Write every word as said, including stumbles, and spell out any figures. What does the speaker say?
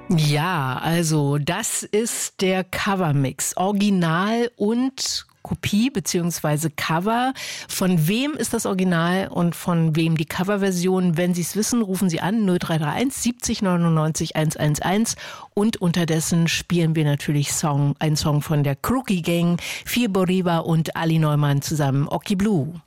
Ja, also das ist der Covermix. Original und Kopie bzw. Cover. Von wem ist das Original und von wem die Coverversion? Wenn Sie es wissen, rufen Sie an null drei drei eins siebzig neunundneunzig hundertelf und unterdessen spielen wir natürlich Song, einen Song von der Crookie Gang, Fir Boriba und Ali Neumann zusammen, Oki Blue.